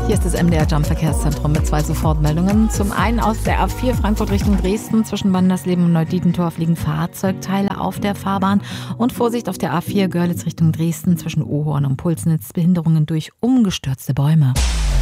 Hier ist das MDR Jump Verkehrszentrum mit 2 Sofortmeldungen. Zum einen aus der A4 Frankfurt Richtung Dresden. Zwischen Wandersleben und Neudietentorf liegen Fahrzeugteile auf der Fahrbahn. Und Vorsicht auf der A4 Görlitz Richtung Dresden zwischen Ohrhorn und Pulsnitz. Behinderungen durch umgestürzte Bäume.